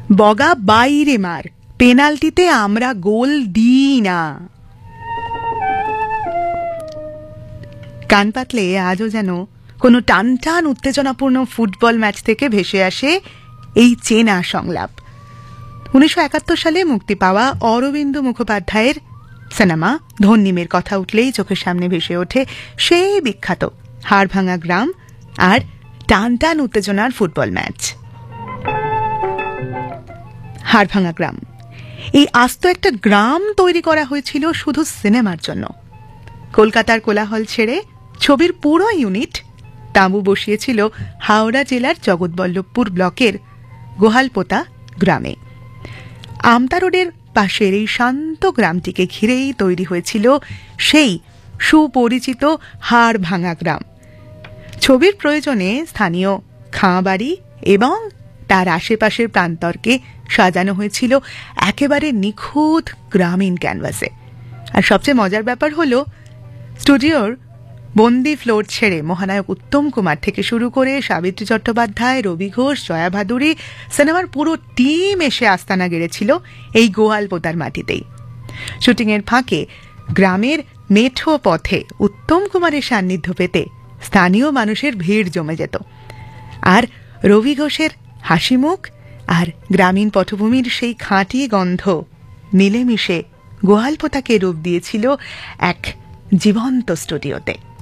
বগা বাইরে মার, পেনাল্টিতে আমরা গোল দিই না। কান পাতলে আজও যেন কোনো টানটান উত্তেজনাপূর্ণ ফুটবল ম্যাচ থেকে ভেসে আসে এই চেনা সংলাপ। 1971 সালে মুক্তি পাওয়া অরবিন্দ মুখোপাধ্যায়ের সিনেমা ধন্যিমের কথা উঠলেই চোখের সামনে ভেসে ওঠে সেই বিখ্যাত হাড়ভাঙা গ্রাম আর টানটান উত্তেজনার ফুটবল ম্যাচ। হাড়ভাঙা গ্রাম, এই আস্ত একটা গ্রাম তৈরি করা হয়েছিল শুধু সিনেমার জন্য। কলকাতার কোলাহল ছেড়ে ছবির পুরো ইউনিট তাঁবু বসিয়েছিল হাওড়া জেলার জগৎবল্লভপুর ব্লকের গোহালপোতা গ্রামে। আমতা রোডের পাশের এই শান্ত গ্রামটিকে ঘিরেই তৈরি হয়েছিল সেই সুপরিচিত হাড়ভাঙা গ্রাম। ছবির প্রয়োজনে স্থানীয় খাঁ বাড়ি এবং তার আশেপাশের প্রান্তরকে সাজানো হয়েছিল একেবারে নিখুঁত গ্রামীণ ক্যানভাসে। আর সবচেয়ে মজার ব্যাপার হলো, স্টুডিওর বন্দি ফ্লোর ছেড়ে মহানায়ক উত্তম কুমার থেকে শুরু করে সাবিত্রী চট্টোপাধ্যায়, রবি ঘোষ, জয়া ভাদুরী, সিনেমার পুরো টিম এসে আস্তানা গেড়েছিল এই গোয়ালপোতার মাটিতেই। শুটিংয়ের ফাঁকে গ্রামের মেঠো পথে উত্তম কুমারের সান্নিধ্য পেতে স্থানীয় মানুষের ভিড় জমে যেত। আর রবি ঘোষের হাসি মুখ আর গ্রামীণ পটভূমির সেই খাঁটি গন্ধ মিলেমিশে গোয়ালপোতাকে রূপ দিয়েছিল এক জীবন্ত স্টুডিওতে।